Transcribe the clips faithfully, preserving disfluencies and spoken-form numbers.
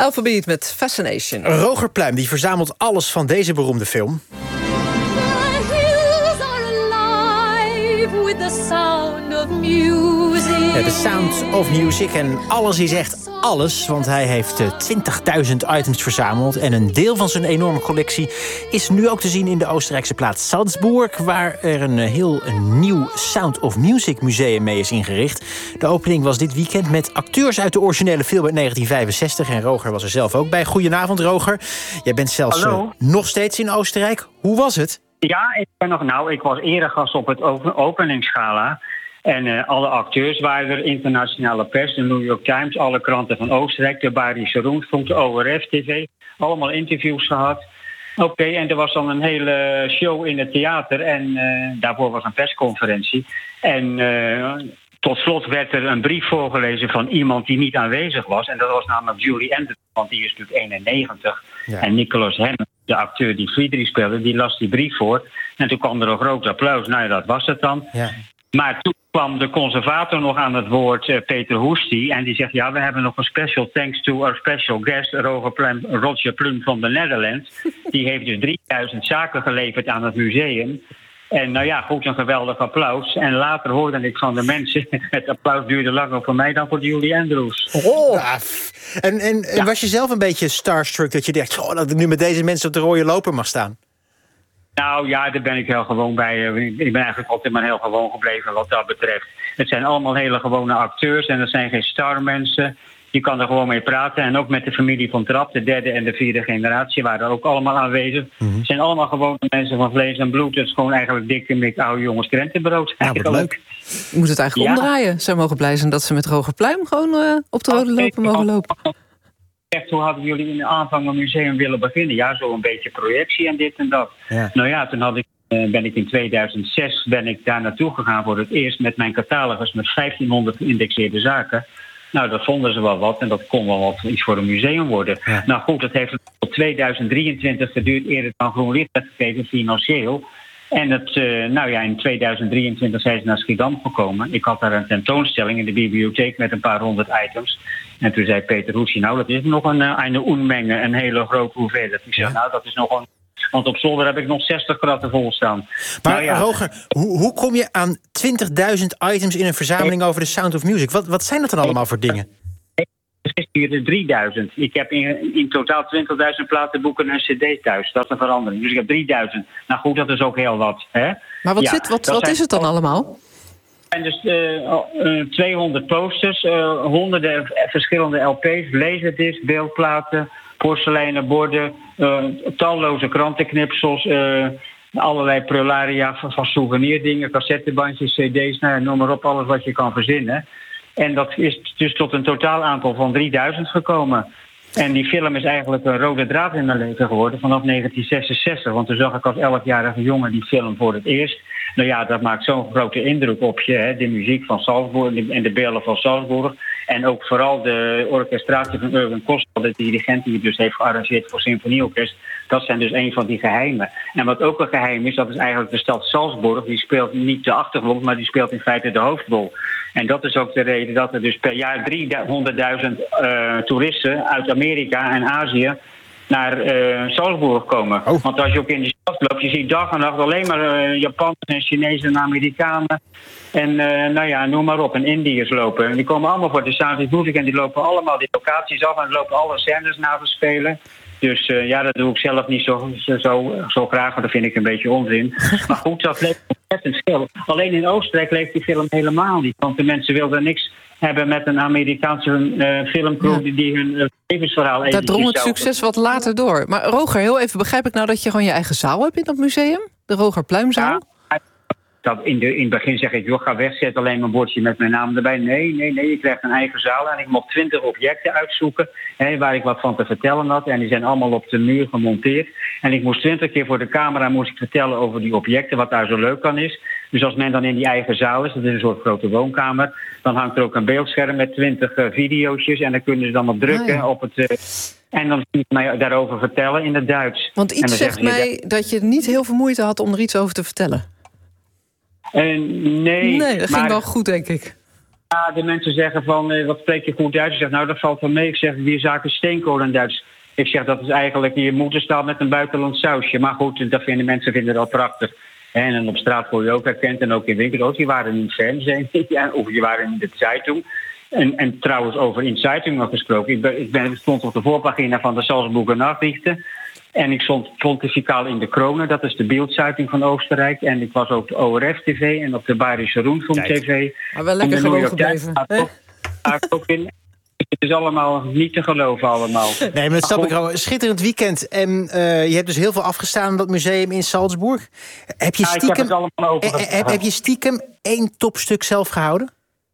Alphabet met Fascination. Roger Pluim die verzamelt alles van deze beroemde film. The hills are alive with the sound of music. Ja, The Sound of Music. En alles is echt alles, want hij heeft twintigduizend items verzameld. En een deel van zijn enorme collectie is nu ook te zien in de Oostenrijkse plaats Salzburg, waar er een heel een nieuw Sound of Music museum mee is ingericht. De opening was dit weekend met acteurs uit de originele film uit negentien vijfenzestig. En Roger was er zelf ook bij. Goedenavond, Roger. Jij bent zelfs uh, nog steeds in Oostenrijk. Hoe was het? Ja, ik ben nog nou. Ik was eerder gast op het openingsgala. En uh, alle acteurs waren er, internationale pers, de New York Times, alle kranten van Oostenrijk, de Bayerische Rundfunk, de O R F T V, allemaal interviews gehad. Oké, okay, en er was dan een hele show in het theater en uh, daarvoor was een persconferentie. En uh, tot slot werd er een brief voorgelezen van iemand die niet aanwezig was. En dat was namelijk Julie Andrews, want die is natuurlijk eenennegentig. Ja. En Nicolas Hammond, de acteur die Friedrich speelde, die las die brief voor. En toen kwam er een groot applaus. Nou ja, dat was het dan. Ja. Maar toen kwam de conservator nog aan het woord, uh, Peter Hoesti. En die zegt, ja, we hebben nog een special thanks to our special guest, Roger Pluim, Roger Pluim van de Netherlands. Die heeft dus drieduizend zaken geleverd aan het museum. En nou ja, goed, een geweldig applaus. En later hoorde ik van de mensen, het applaus duurde langer voor mij dan voor Julie Andrews. Oh. Ja, en en, en ja. Was je zelf een beetje starstruck dat je dacht, oh, dat ik nu met deze mensen op de rode loper mag staan? Nou ja, daar ben ik heel gewoon bij. Ik ben eigenlijk altijd maar heel gewoon gebleven wat dat betreft. Het zijn allemaal hele gewone acteurs en er zijn geen starmensen. Je kan er gewoon mee praten. En ook met de familie van Trapp, de derde en de vierde generatie, waren ook allemaal aanwezig. Mm-hmm. Het zijn allemaal gewone mensen van vlees en bloed. Het is gewoon eigenlijk dikke mik oude jongens krentenbrood. Ja, wat leuk. Je moet het eigenlijk ja. omdraaien. Ze mogen blij zijn dat ze met Roger Pluim gewoon uh, op de rode oh, loper mogen lopen. Echt, hoe hadden jullie in de aanvang een museum willen beginnen? Ja, zo een beetje projectie en dit en dat. Ja. Nou ja, toen had ik, uh, ben ik in tweeduizend zes ben ik daar naartoe gegaan voor het eerst met mijn catalogus met vijftienhonderd geïndexeerde zaken. Nou, dat vonden ze wel wat en dat kon wel wat iets voor een museum worden. Ja. Nou goed, dat heeft tot tweeduizend drieëntwintig geduurd eer het dan groen licht werd gegeven financieel. En het, uh, nou ja, in tweeduizend drieëntwintig zijn ze naar Schiedam gekomen. Ik had daar een tentoonstelling in de bibliotheek met een paar honderd items. En toen zei Peter Hoesje, nou, dat is nog een, een Unmenge, een hele grote hoeveelheid. Ik zei, ja. nou, dat is nog een... Want op zolder heb ik nog zestig kratten vol staan. Maar nou ja. Roger, hoe, hoe kom je aan twintigduizend items in een verzameling over de Sound of Music? Wat, wat zijn dat dan allemaal voor dingen? Het is hier drieduizend. Ik heb in, in totaal twintigduizend platenboeken en cd thuis. Dat is een verandering. Dus ik heb drieduizend. Nou goed, dat is ook heel wat. Hè? Maar wat, ja, zit, wat, wat zijn, is het dan allemaal? En dus uh, uh, tweehonderd posters, uh, honderden verschillende L P's, laserdiscs, beeldplaten, porseleinen borden, uh, talloze krantenknipsels, uh, allerlei prularia van, van souvenirdingen, cassettebandjes, cd's, nou, noem maar op, alles wat je kan verzinnen. En dat is dus tot een totaal aantal van drieduizend gekomen. En die film is eigenlijk een rode draad in mijn leven geworden vanaf negentien zesenzestig. Want toen zag ik als elfjarige jongen die film voor het eerst. Nou ja, dat maakt zo'n grote indruk op je. Hè? De muziek van Salzburg en de beelden van Salzburg. En ook vooral de orchestratie van Irving Kostal, de dirigent die het dus heeft gearrangeerd voor symfonieorkest. Dat zijn dus een van die geheimen. En wat ook een geheim is, dat is eigenlijk de stad Salzburg. Die speelt niet de achtergrond, maar die speelt in feite de hoofdrol. En dat is ook de reden dat er dus per jaar driehonderdduizend uh, toeristen uit Amerika en Azië naar uh, Salzburg komen. Oh. Want als je ook in die stad loopt, je ziet dag en nacht alleen maar uh, Japanners en Chinezen en Amerikanen. En uh, nou ja, noem maar op, en Indiërs lopen. En die komen allemaal voor de Sound of Music en die lopen allemaal die locaties af en lopen alle scènes na te spelen. Dus uh, ja, dat doe ik zelf niet zo, zo, zo graag, want dat vind ik een beetje onzin. Maar goed, dat leeft ontzettend veel. Alleen in Oostenrijk leeft die film helemaal niet. Want de mensen wilden niks hebben met een Amerikaanse uh, filmcrew ja. die hun uh, levensverhaal... Daar drong het succes wat later door. Maar Roger, heel even, begrijp ik nou dat je gewoon je eigen zaal hebt in dat museum? De Roger Pluimzaal? Ja. Dat in, de, in het begin zeg ik, joh, ga weg, zet alleen mijn bordje met mijn naam erbij. Nee, nee, nee, ik krijg een eigen zaal en ik mocht twintig objecten uitzoeken hè, waar ik wat van te vertellen had. En die zijn allemaal op de muur gemonteerd. En ik moest twintig keer voor de camera moest ik vertellen over die objecten, wat daar zo leuk aan is. Dus als men dan in die eigen zaal is, dat is een soort grote woonkamer, dan hangt er ook een beeldscherm met twintig uh, videootjes en dan kunnen ze dan op drukken ah, ja. op het... Uh, En dan zie ik mij daarover vertellen in het Duits. Want iets zegt mij dat... dat je niet heel veel moeite had om er iets over te vertellen. Uh, nee. Nee, dat maar, ging wel goed, denk ik. Ja, de mensen zeggen van, uh, wat spreek je goed Duits? Ik zeg, nou, dat valt wel mee. Ik zeg, die zaak is steenkool in Duits. Ik zeg, dat is eigenlijk je moederstaal met een buitenlands sausje. Maar goed, dat vinden mensen vinden dat prachtig. En dan op straat word je ook herkend en ook in winkels. Die waren niet fan, of die waren in de Zeitung. En, en trouwens, over in Zeitung nog gesproken. Ik, ben, ik ben, stond op de voorpagina van de Salzburger Nachrichten. En ik stond pontificaal in de Krone, dat is de Bild-Zeitung van Oostenrijk. En ik was ook op de O R F-tv en op de Bayerische Rundfunk-tv. Maar wel lekker gewoon gebleven. Ook in. Het is allemaal niet te geloven allemaal. Nee, maar dat snap ik al. Schitterend weekend. En uh, je hebt dus heel veel afgestaan in dat museum in Salzburg. Heb je stiekem, ja, ik heb, het allemaal over heb, heb je stiekem één topstuk zelf gehouden?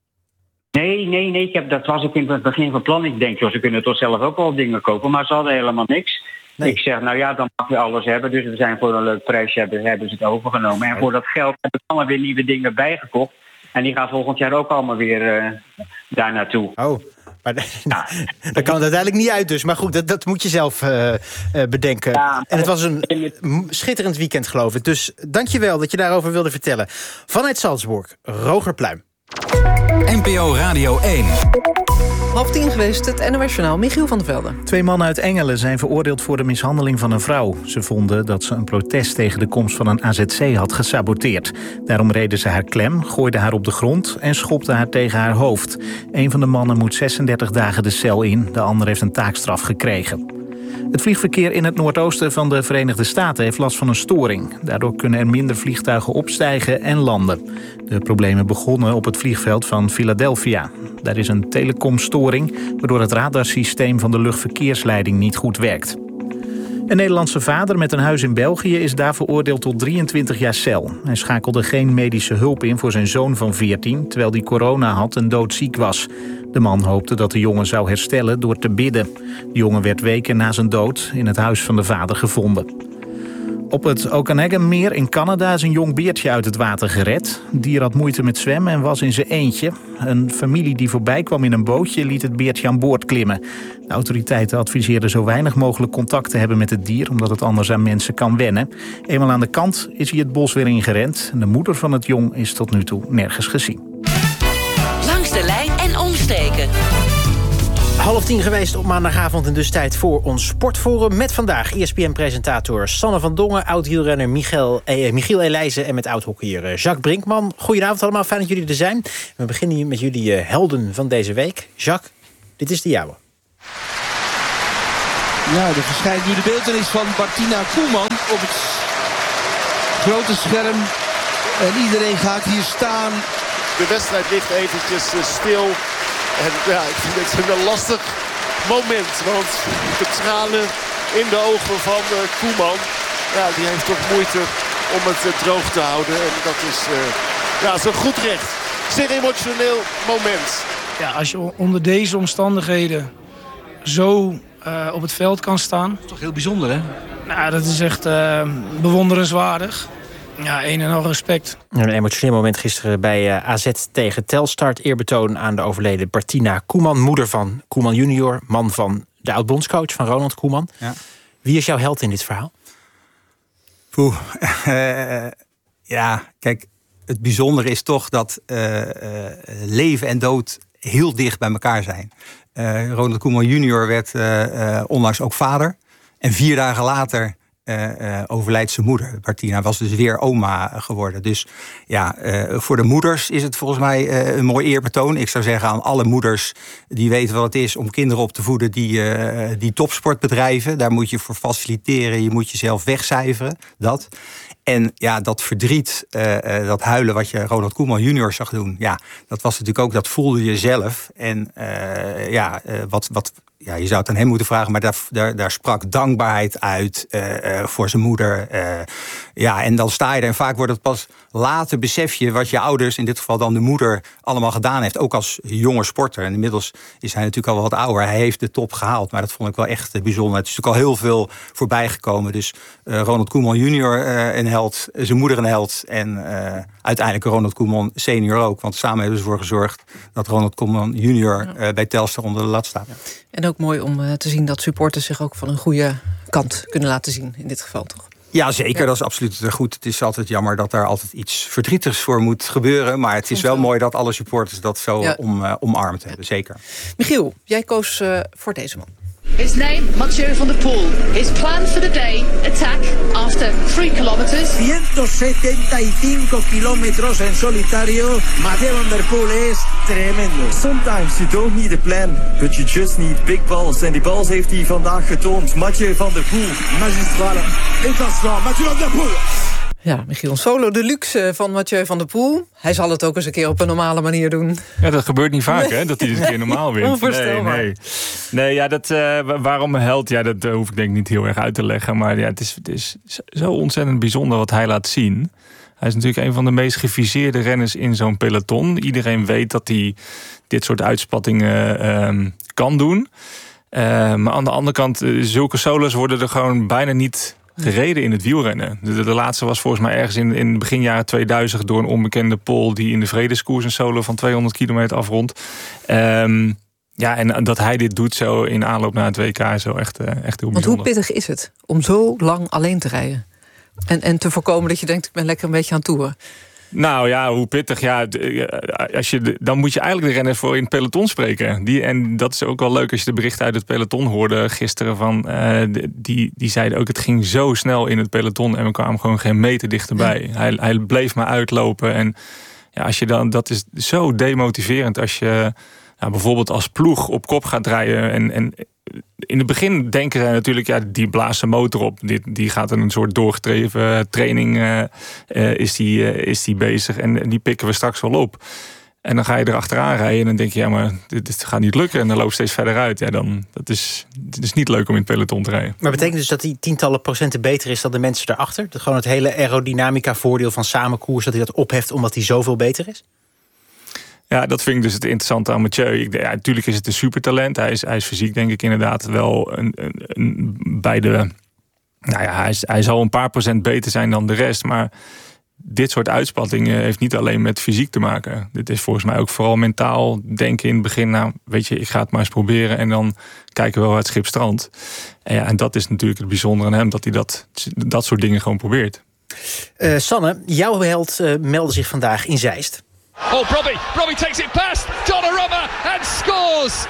Nee, nee, nee. Ik heb, dat was ook in het begin van plan. Ik denk, joh, ze kunnen toch zelf ook wel dingen kopen. Maar ze hadden helemaal niks. Nee. Ik zeg, nou ja, dan mag je alles hebben. Dus we zijn voor een leuk prijsje hebben, hebben ze het overgenomen. En voor dat geld heb ik allemaal weer nieuwe dingen bijgekocht. En die gaan volgend jaar ook allemaal weer uh, daar naartoe. Oh, maar ja. Dat kan het uiteindelijk niet uit dus. Maar goed, dat, dat moet je zelf uh, uh, bedenken. Ja, en het was een schitterend weekend, geloof ik. Dus dank je wel dat je daarover wilde vertellen. Vanuit Salzburg, Roger Pluim. N P O Radio één. Half tien geweest, het N O S Journaal, Michiel van der Velde. Twee mannen uit Engelen zijn veroordeeld voor de mishandeling van een vrouw. Ze vonden dat ze een protest tegen de komst van een A Z C had gesaboteerd. Daarom reden ze haar klem, gooiden haar op de grond en schopten haar tegen haar hoofd. Een van de mannen moet zesendertig dagen de cel in, de ander heeft een taakstraf gekregen. Het vliegverkeer in het noordoosten van de Verenigde Staten heeft last van een storing. Daardoor kunnen er minder vliegtuigen opstijgen en landen. De problemen begonnen op het vliegveld van Philadelphia. Daar is een telecomstoring, waardoor het radarsysteem van de luchtverkeersleiding niet goed werkt. Een Nederlandse vader met een huis in België is daar veroordeeld tot drieëntwintig jaar cel. Hij schakelde geen medische hulp in voor zijn zoon van veertien... terwijl hij corona had en doodziek was. De man hoopte dat de jongen zou herstellen door te bidden. De jongen werd weken na zijn dood in het huis van de vader gevonden. Op het Okanagan-meer in Canada is een jong beertje uit het water gered. Het dier had moeite met zwemmen en was in zijn eentje. Een familie die voorbij kwam in een bootje liet het beertje aan boord klimmen. De autoriteiten adviseerden zo weinig mogelijk contact te hebben met het dier, omdat het anders aan mensen kan wennen. Eenmaal aan de kant is hij het bos weer ingerend. De moeder van het jong is tot nu toe nergens gezien. Langs de lijn en omstreken. Half tien geweest op maandagavond en dus tijd voor ons sportforum. Met vandaag E S P N-presentator Sanne van Dongen, oud-wielrenner Michiel, eh, Michiel Elijzen en met oud-hockeyer Jacques Brinkman. Goedenavond allemaal, fijn dat jullie er zijn. We beginnen hier met jullie uh, helden van deze week. Jacques, dit is de jouwe. Ja, er verschijnt nu de beeltenis van Martina Koeman op het grote scherm. En iedereen gaat hier staan. De wedstrijd ligt eventjes uh, stil. En ja, ik vind het een lastig moment. Want de tranen in de ogen van uh, Koeman, ja, die heeft toch moeite om het uh, droog te houden. En dat is, uh, ja, zo goed recht. Zeer emotioneel moment. Ja, als je onder deze omstandigheden zo uh, op het veld kan staan. Dat is toch heel bijzonder, hè? Nou, dat is echt uh, bewonderenswaardig. Ja, een en al respect. Een emotioneel moment gisteren bij uh, A Z tegen Telstar. Eerbetoon aan de overleden Martina Koeman. Moeder van Koeman junior. Man van de oud-bondscoach van Ronald Koeman. Ja. Wie is jouw held in dit verhaal? Poeh, uh, ja, kijk, het bijzondere is toch dat uh, uh, leven en dood heel dicht bij elkaar zijn. Uh, Ronald Koeman junior werd uh, uh, onlangs ook vader. En vier dagen later Uh, uh, overlijdt zijn moeder. Martina was dus weer oma geworden. Dus ja, uh, voor de moeders is het volgens mij uh, een mooi eerbetoon. Ik zou zeggen aan alle moeders die weten wat het is om kinderen op te voeden die, uh, die topsport bedrijven. Daar moet je voor faciliteren, je moet jezelf wegcijferen. Dat. En ja, dat verdriet, uh, uh, dat huilen wat je Ronald Koeman junior zag doen, ja, dat was natuurlijk ook, dat voelde je zelf. En uh, ja, uh, wat, wat, ja, je zou het aan hem moeten vragen, maar daar, daar, daar sprak dankbaarheid uit uh, uh, voor zijn moeder. Uh, ja, en dan sta je er en vaak wordt het pas later besef je wat je ouders, in dit geval dan de moeder, allemaal gedaan heeft. Ook als jonge sporter. En inmiddels is hij natuurlijk al wat ouder. Hij heeft de top gehaald, maar dat vond ik wel echt uh, bijzonder. Het is natuurlijk al heel veel voorbij gekomen. Dus uh, Ronald Koeman junior uh, een held, zijn moeder een held en uh, uiteindelijk Ronald Koeman senior ook. Want samen hebben ze ervoor gezorgd dat Ronald Koeman junior uh, bij Telstar onder de lat staat. Ja. En ook mooi om uh, te zien dat supporters zich ook van een goede kant kunnen laten zien in dit geval, toch? Ja, zeker. Dat is absoluut goed. Het is altijd jammer dat daar altijd iets verdrietigs voor moet gebeuren. Maar het is wel mooi dat alle supporters dat zo ja. om, uh, omarmd hebben. Zeker. Michiel, jij koos uh, voor deze man. His name, Mathieu van der Poel. His plan for the day, attack after three kilometers. ciento setenta y cinco kilómetros en solitario. Mathieu van der Poel is tremendo. Sometimes you don't need a plan, but you just need big balls. En die balls heeft hij vandaag getoond. Mathieu van der Poel. Magistrale. Étincelant. Mathieu van der Poel. Ja, Michiel, solo deluxe van Mathieu van der Poel. Hij zal het ook eens een keer op een normale manier doen. Ja, dat gebeurt niet vaak, nee. hè, dat hij dit een keer normaal wint. Onvoorstelbaar. Nee, nee. nee ja, dat, uh, waarom een held, ja, dat uh, hoef ik denk ik niet heel erg uit te leggen. Maar ja, het is, het is zo ontzettend bijzonder wat hij laat zien. Hij is natuurlijk een van de meest geviseerde renners in zo'n peloton. Iedereen weet dat hij dit soort uitspattingen uh, kan doen. Uh, maar aan de andere kant, uh, zulke solos worden er gewoon bijna niet gereden in het wielrennen. De, de laatste was volgens mij ergens in, in begin jaren tweeduizend... door een onbekende Pool die in de Vredeskoers een solo van tweehonderd kilometer afrondt. Um, ja, en dat hij dit doet zo in aanloop naar het W K is zo echt, uh, echt heel bijzonder. Want hoe pittig is het om zo lang alleen te rijden? En, en te voorkomen dat je denkt, ik ben lekker een beetje aan het toeren. Nou ja, hoe pittig. Ja, als je, dan moet je eigenlijk de renners voor in het peloton spreken. Die, en dat is ook wel leuk als je de berichten uit het peloton hoorde gisteren. Van, uh, die, die zeiden ook, het ging zo snel in het peloton en we kwamen gewoon geen meter dichterbij. Ja. Hij, hij bleef maar uitlopen. En ja, als je dan, dat is zo demotiverend als je nou, bijvoorbeeld als ploeg op kop gaat rijden. En, en in het begin denken zij natuurlijk, ja, die blaast zijn motor op. Die, die gaat een soort doorgedreven training uh, uh, is, die, uh, is die bezig. En die pikken we straks wel op. En dan ga je erachteraan rijden en dan denk je, ja, maar dit, dit gaat niet lukken. En dan loopt steeds verder uit. Ja, dan, dat is, het is niet leuk om in het peloton te rijden. Maar betekent dus dat hij tientallen procenten beter is dan de mensen daarachter? Dat gewoon het hele aerodynamica voordeel van samenkoers, dat hij dat opheft omdat hij zoveel beter is? Ja, dat vind ik dus het interessante aan Mathieu. Ik, ja, natuurlijk is het een supertalent. Hij is, hij is fysiek denk ik inderdaad wel een, een, een, bij de... Nou ja, hij, is, hij zal een paar procent beter zijn dan de rest. Maar dit soort uitspattingen heeft niet alleen met fysiek te maken. Dit is volgens mij ook vooral mentaal denken in het begin. Nou, weet je, ik ga het maar eens proberen. En dan kijken we wel waar het schip strandt. En, ja, en dat is natuurlijk het bijzondere aan hem. Dat hij dat, dat soort dingen gewoon probeert. Uh, Sanne, jouw held uh, meldde zich vandaag in Zeist. Oh, Brobby. Brobby takes it past Donnarumma and scores.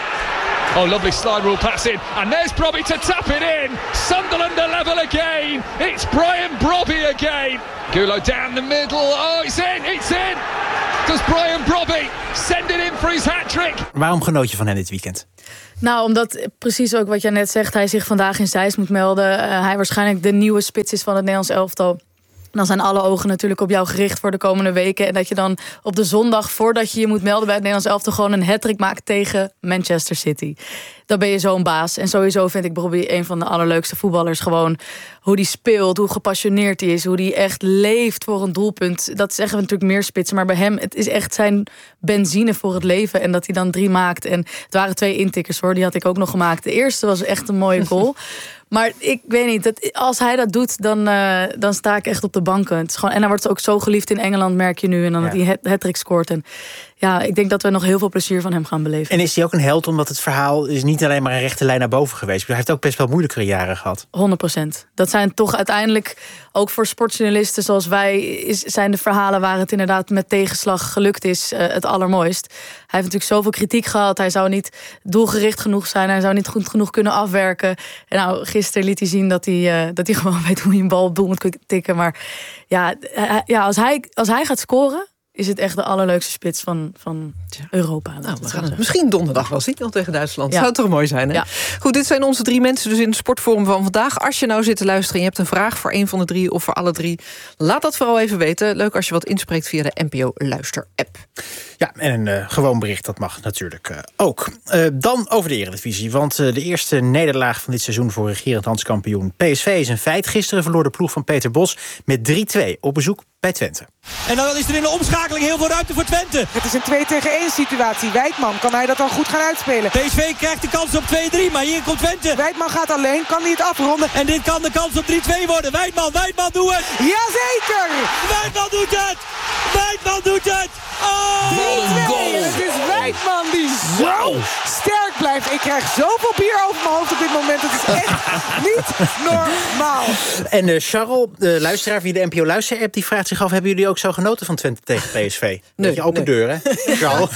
Oh, lovely slide rule pass in. And there's Brobby to tap it in. Sunderland are level again. It's Brian Brobby again. Gulo down the middle. Oh, it's in. It's in. Does Brian Brobby send it in for his hat-trick? Waarom genoot je van hem dit weekend? Nou, omdat precies ook wat jij net zegt, hij zich vandaag in Zeist moet melden. Uh, hij waarschijnlijk de nieuwe spits is van het Nederlands elftal. Dan zijn alle ogen natuurlijk op jou gericht voor de komende weken. En dat je dan op de zondag, voordat je je moet melden bij het Nederlands elftal, gewoon een hat-trick maakt tegen Manchester City. Dan ben je zo'n baas. En sowieso vind ik Brobby een van de allerleukste voetballers. Gewoon hoe die speelt, hoe gepassioneerd hij is, hoe die echt leeft voor een doelpunt. Dat zeggen we natuurlijk meer spitsen. Maar bij hem, het is echt zijn benzine voor het leven. En dat hij dan drie maakt. En het waren twee intikkers hoor, die had ik ook nog gemaakt. De eerste was echt een mooie goal. Maar ik weet niet, dat, als hij dat doet, dan, uh, dan sta ik echt op de banken. Het is gewoon, en dan wordt ze ook zo geliefd in Engeland, merk je nu. En dan ja. dat hij hat-trick scoort. En ja, ik denk dat we nog heel veel plezier van hem gaan beleven. En is hij ook een held, omdat het verhaal is niet alleen maar een rechte lijn naar boven geweest. Hij heeft ook best wel moeilijkere jaren gehad. honderd procent. Dat zijn toch uiteindelijk, ook voor sportjournalisten zoals wij, is, zijn de verhalen waar het inderdaad met tegenslag gelukt is uh, het allermooist. Hij heeft natuurlijk zoveel kritiek gehad. Hij zou niet doelgericht genoeg zijn. Hij zou niet goed genoeg kunnen afwerken. En nou, gisteren liet hij zien dat hij, uh, dat hij gewoon weet hoe je een bal op doel moet tikken. Maar ja, uh, ja als, hij, als hij gaat scoren, is het echt de allerleukste spits van, van Europa. Nou, we gaan het misschien donderdag wel zien tegen Duitsland. Ja. Zou toch mooi zijn, hè? Ja. Goed, dit zijn onze drie mensen dus in het sportforum van vandaag. Als je nou zit te luisteren en je hebt een vraag voor een van de drie of voor alle drie, laat dat vooral even weten. Leuk als je wat inspreekt via de N P O Luister-app. Ja, en een uh, gewoon bericht, dat mag natuurlijk uh, ook. Uh, dan over de Eredivisie, want uh, de eerste nederlaag van dit seizoen voor regerend landskampioen P S V is een feit. Gisteren verloor de ploeg van Peter Bos met drie twee op bezoek bij Twente. En dan is er in de omschakeling heel veel ruimte voor Twente. Het is een twee tegen één situatie. Wijtman, kan hij dat dan goed gaan uitspelen? P S V krijgt de kans op twee drie, maar hier komt Twente. Wijtman gaat alleen, kan hij het afronden? En dit kan de kans op drie twee worden. Wijtman, Wijtman, doe het! Jazeker! Wijtman doet het! Wijtman doet het! Oh, drie twee. Het is Wijtman die zo sterk blijft. Ik krijg zoveel bier over mijn hoofd op dit moment. Het is echt niet normaal. En uh, Charles, de luisteraar via de N P O Luister-app, die vraagt zich af, hebben jullie ook zo genoten van Twente tegen P S V? Nee, beetje open nee. deur, hè? Charles.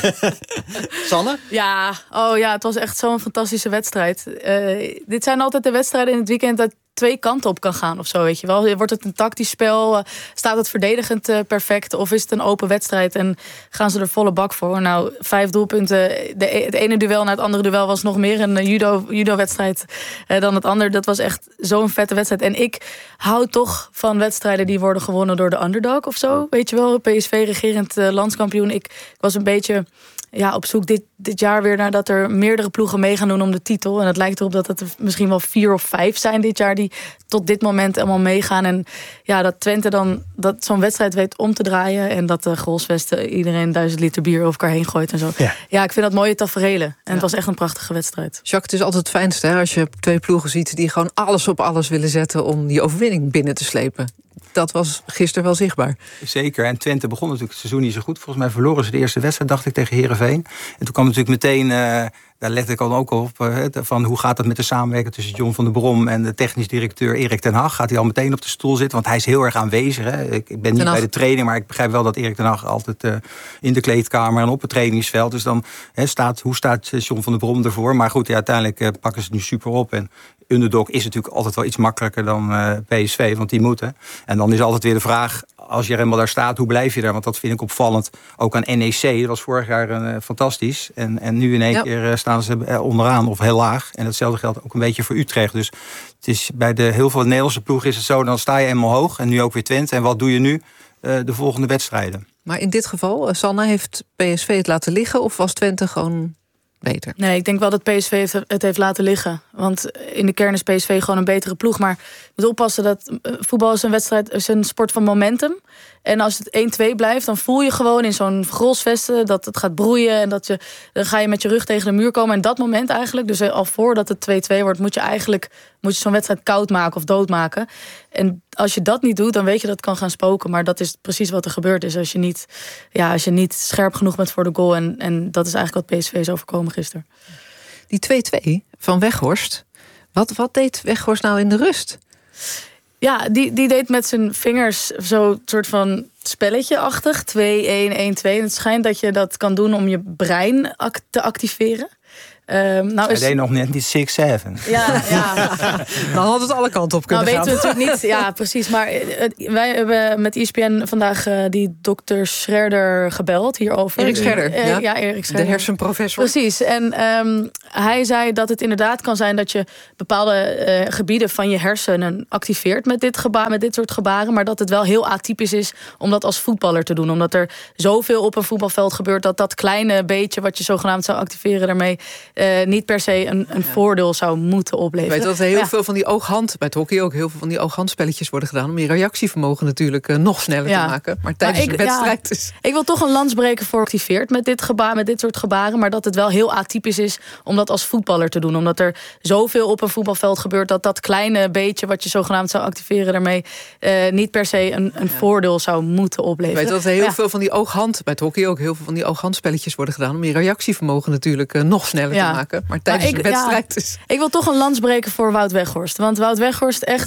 Sanne? Ja, oh ja, het was echt zo'n fantastische wedstrijd. Uh, dit zijn altijd de wedstrijden in het weekend dat twee kanten op kan gaan of zo, weet je wel. Wordt het een tactisch spel? Uh, staat het verdedigend uh, perfect? Of is het een open wedstrijd en gaan ze er volle bak voor? Nou, vijf doelpunten. De, het ene duel naar het andere duel was nog meer een judo, judo-wedstrijd uh, dan het andere. Dat was echt zo'n vette wedstrijd. En ik hou toch van wedstrijden die worden gewonnen door de underdog of zo. Weet je wel, P S V regerend uh, landskampioen. Ik, ik was een beetje... Ja, op zoek dit, dit jaar weer naar dat er meerdere ploegen mee gaan doen om de titel. En het lijkt erop dat het er misschien wel vier of vijf zijn dit jaar die tot dit moment allemaal meegaan. En ja, dat Twente dan dat zo'n wedstrijd weet om te draaien. En dat de Grolsvesten iedereen duizend liter bier over elkaar heen gooit en zo. Ja, ja ik vind dat mooie taferelen. En ja. Het was echt een prachtige wedstrijd. Jacques, het is altijd het fijnste hè, als je twee ploegen ziet die gewoon alles op alles willen zetten om die overwinning binnen te slepen. Dat was gisteren wel zichtbaar. Zeker. En Twente begon natuurlijk het seizoen niet zo goed. Volgens mij verloren ze de eerste wedstrijd, dacht ik, tegen Heerenveen. En toen kwam natuurlijk meteen, uh, daar lette ik al ook op, uh, van hoe gaat het met de samenwerking tussen John van der Brom en de technisch directeur Erik ten Hag. Gaat hij al meteen op de stoel zitten? Want hij is heel erg aanwezig. Hè? Ik, ik ben niet bij de training, maar ik begrijp wel dat Erik ten Hag altijd uh, in de kleedkamer en op het trainingsveld. Dus dan hè, staat, hoe staat John van der Brom ervoor? Maar goed, ja, uiteindelijk uh, pakken ze het nu super op. En underdog is natuurlijk altijd wel iets makkelijker dan uh, P S V, want die moeten. En dan is altijd weer de vraag, als je helemaal daar staat, hoe blijf je daar? Want dat vind ik opvallend. Ook aan N E C, dat was vorig jaar uh, fantastisch. En, en nu in één ja. keer uh, staan ze uh, onderaan of heel laag. En hetzelfde geldt ook een beetje voor Utrecht. Dus het is, bij de heel veel Nederlandse ploegen is het zo, dan sta je eenmaal hoog. En nu ook weer Twente. En wat doe je nu? Uh, de volgende wedstrijden. Maar in dit geval, uh, Sanne, heeft P S V het laten liggen of was Twente gewoon beter? Nee, ik denk wel dat P S V het heeft laten liggen. Want in de kern is P S V gewoon een betere ploeg. Maar je moet oppassen dat voetbal is een wedstrijd, is een sport van momentum. En als het één twee blijft, dan voel je gewoon in zo'n Grolsvesten dat het gaat broeien. En dat je, dan ga je met je rug tegen de muur komen. En dat moment eigenlijk, dus al voordat het twee twee wordt, moet je eigenlijk moet je zo'n wedstrijd koud maken of doodmaken. En als je dat niet doet, dan weet je dat het kan gaan spoken. Maar dat is precies wat er gebeurd is. Als je niet, ja, als je niet scherp genoeg bent voor de goal. En, en dat is eigenlijk wat P S V is overkomen gisteren. Die twee twee van Weghorst. Wat, wat deed Weghorst nou in de rust? Ja, die, die deed met zijn vingers zo'n soort van spelletje-achtig. twee een een twee. En het schijnt dat je dat kan doen om je brein act- te activeren. Um, nou is... Hij deed nog net niet six zeven. Ja, ja. Dan had het alle kanten op kunnen nou, gaan. Nou weten we natuurlijk niet. Ja, precies. Maar uh, wij hebben met E S P N vandaag uh, die dokter Scherder gebeld hierover. Erik Scherder. Uh, ja. ja, Erik Scherder. De hersenprofessor. Precies. En um, hij zei dat het inderdaad kan zijn dat je bepaalde uh, gebieden van je hersenen activeert met dit, gebaar, met dit soort gebaren. Maar dat het wel heel atypisch is om dat als voetballer te doen. Omdat er zoveel op een voetbalveld gebeurt dat dat kleine beetje wat je zogenaamd zou activeren daarmee Uh, niet per se een, een ja. voordeel zou moeten opleveren. Weet dat er heel ja. veel van die ooghand, bij het hockey ook heel veel van die ooghandspelletjes worden gedaan om je reactievermogen natuurlijk uh, nog sneller ja. te maken. Maar tijdens maar ik, de wedstrijd ja, is. Ik wil toch een lans breken voor activeert met dit gebaar, met dit soort gebaren, maar dat het wel heel atypisch is om dat als voetballer te doen, omdat er zoveel op een voetbalveld gebeurt dat dat kleine beetje wat je zogenaamd zou activeren daarmee uh, niet per se een, een ja. voordeel zou moeten opleveren. Weet dat er heel ja. veel van die ooghand, bij het hockey ook heel veel van die ooghandspelletjes worden gedaan om je reactievermogen natuurlijk uh, nog sneller ja. te maken. Maar tijdens maar ik, de wedstrijd ja, is. Ik wil toch een lans breken voor Wout Weghorst. Want Wout Weghorst echt